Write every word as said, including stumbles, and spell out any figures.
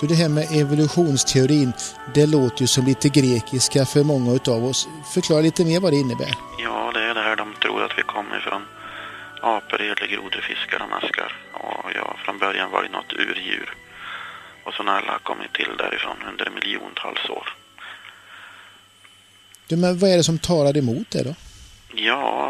Du, det här med evolutionsteorin, det låter ju som lite grekiska för många utav oss. Förklara lite mer vad det innebär. Ja, det är det här de tror att vi kommer ifrån. Apor, ödlegrodor, fiskar och maskar. Och ja, från början var det något urdjur. Och så alla har kommit till därifrån under miljontals år. Du, men vad är det som talar emot det då? Ja,